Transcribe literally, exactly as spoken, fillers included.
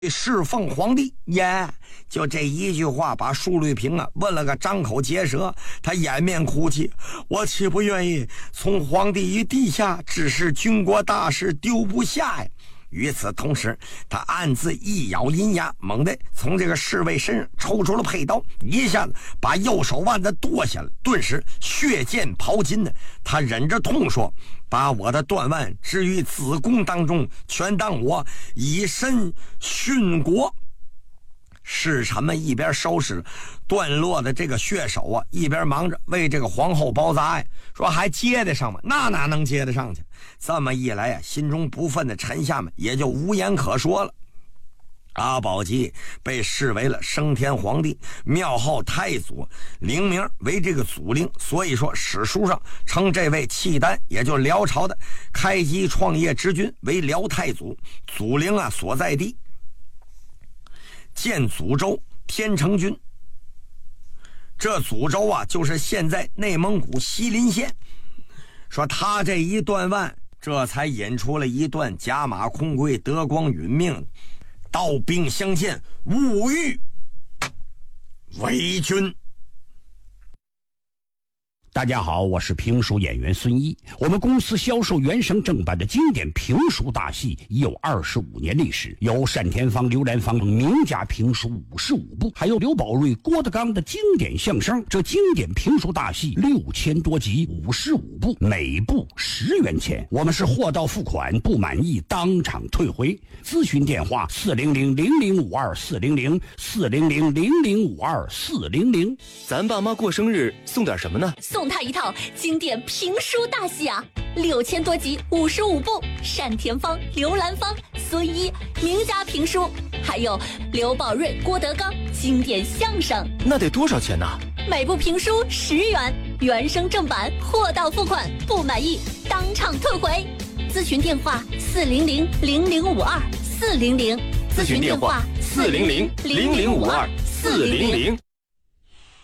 侍奉皇帝耶！就这一句话，把舒律平啊问了个张口结舌，他掩面哭泣：我岂不愿意从皇帝于地下，只是军国大事丢不下呀！与此同时，他暗自一咬银牙，猛地从这个侍卫身上抽出了佩刀，一下子把右手腕子剁下来，顿时血溅袍襟呢。他忍着痛说：把我的断腕置于子宫当中，全当我以身殉国。侍臣们一边收拾断落的这个血手啊，一边忙着为这个皇后包扎呀，说还接得上吗？那哪能接得上去？这么一来呀，心中不忿的臣下们也就无言可说了。阿保机被视为了升天皇帝，庙号太祖，灵名为这个祖灵，所以说史书上称这位契丹，也就辽朝的开基创业之君为辽太祖，祖灵啊所在地建祖州天成郡。这祖州啊就是现在内蒙古锡林县。说他这一断腕，这才引出了一段甲马空归德光殒命，道兵相见，勿欲为君。 大家好，我是评书演员孙一。我们公司销售原声正版的经典评书大戏已有二十五年历史，有单田芳、刘兰芳名家评书五十五部，还有刘宝瑞、郭德纲的经典相声。这经典评书大戏六千多集，五十五部，每部十元钱。我们是货到付款，不满意当场退回。咨询电话：四零零零零五二四零零四零零零零五二四零零。 咱爸妈过生日送点什么呢？ 送他一套经典评书大戏啊，六千多集，五十五部，单田芳、刘兰芳、孙一名家评书，还有刘宝瑞、郭德纲经典相声。 那得多少钱呢？ 每部评书十元，原声正版，货到付款，不满意当场退回。咨询电话：四零零零零五二四零零。 咨询电话：四零零零零五二四零零。